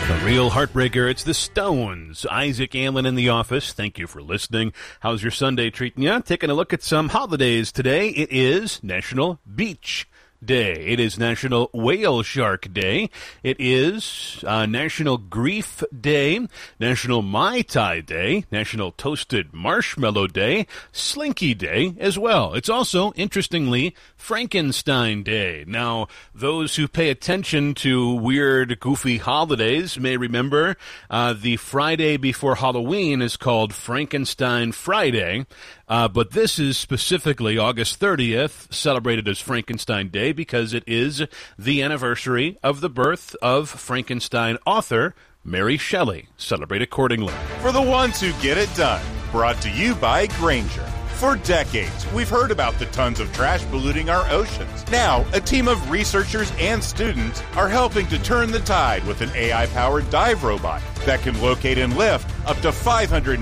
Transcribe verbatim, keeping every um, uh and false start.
The real heartbreaker, it's the Stones. Isaac Allen in the office. Thank you for listening. How's your Sunday treating you? Taking a look at some holidays today. It is National Beach Day. It is National Whale Shark Day. It is uh, National Grief Day, National Mai Tai Day, National Toasted Marshmallow Day, Slinky Day as well. It's also, interestingly, Frankenstein Day. Now, those who pay attention to weird, goofy holidays may remember uh, the Friday before Halloween is called Frankenstein Friday. Uh, but this is specifically August thirtieth, celebrated as Frankenstein Day because it is the anniversary of the birth of Frankenstein author Mary Shelley. Celebrate accordingly. For the ones who get it done, brought to you by Grainger. For decades, we've heard about the tons of trash polluting our oceans. Now, a team of researchers and students are helping to turn the tide with an A I-powered dive robot that can locate and lift up to five hundred